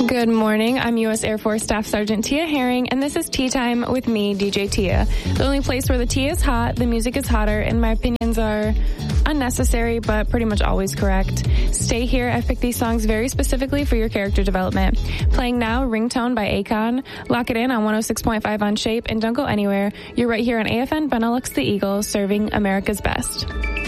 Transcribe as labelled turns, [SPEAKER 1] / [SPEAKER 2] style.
[SPEAKER 1] Good morning. I'm U.S. Air Force Staff Sergeant Tia Herring, and this is Tea Time with me, DJ Tia. The only place where the tea is hot, the music is hotter, and my opinions are unnecessary, but pretty much always correct. Stay here. I've picked these songs very specifically for your character development. Playing now, Ringtone by Akon. Lock it in on 106.5 on Shape, and don't go anywhere. You're right here on AFN Benelux the Eagle, serving America's best.